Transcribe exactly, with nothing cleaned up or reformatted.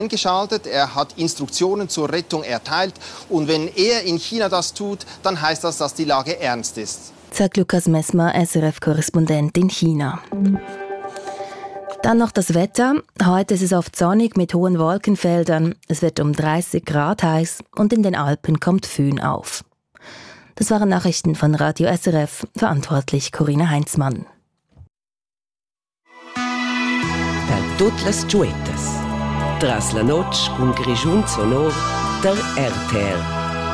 Geschaltet, er hat Instruktionen zur Rettung erteilt und wenn er in China das tut, dann heißt das, dass die Lage ernst ist. Sagt Lukas Messmer, S R F-Korrespondent in China. Dann noch das Wetter. Heute ist es oft sonnig mit hohen Wolkenfeldern. Es wird um dreißig Grad heiß und in den Alpen kommt Föhn auf. Das waren Nachrichten von Radio S R F, verantwortlich Corinna Heinzmann. Per tutte le Tras la noche con Grigiun sonor der R T R.